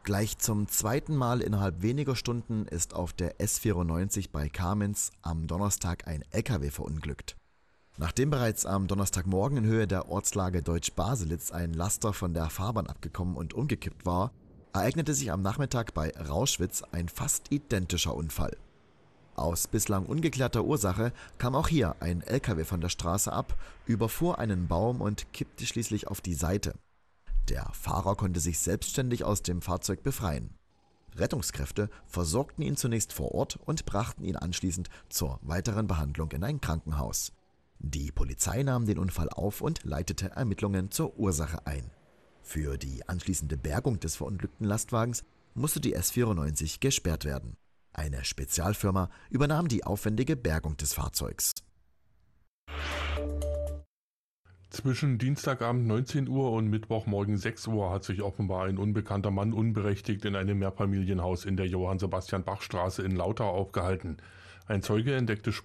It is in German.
Gleich zum zweiten Mal innerhalb weniger Stunden ist auf der S94 bei Kamenz am Donnerstag ein LKW verunglückt. Nachdem bereits am Donnerstagmorgen in Höhe der Ortslage Deutsch-Baselitz ein Laster von der Fahrbahn abgekommen und umgekippt war, ereignete sich am Nachmittag bei Rauschwitz ein fast identischer Unfall. Aus bislang ungeklärter Ursache kam auch hier ein LKW von der Straße ab, überfuhr einen Baum und kippte schließlich auf die Seite. Der Fahrer konnte sich selbstständig aus dem Fahrzeug befreien. Rettungskräfte versorgten ihn zunächst vor Ort und brachten ihn anschließend zur weiteren Behandlung in ein Krankenhaus. Die Polizei nahm den Unfall auf und leitete Ermittlungen zur Ursache ein. Für die anschließende Bergung des verunglückten Lastwagens musste die S94 gesperrt werden. Eine Spezialfirma übernahm die aufwendige Bergung des Fahrzeugs. Zwischen Dienstagabend 19 Uhr und Mittwochmorgen 6 Uhr hat sich offenbar ein unbekannter Mann unberechtigt in einem Mehrfamilienhaus in der Johann-Sebastian-Bach-Straße in Lautau aufgehalten. Ein Zeuge entdeckte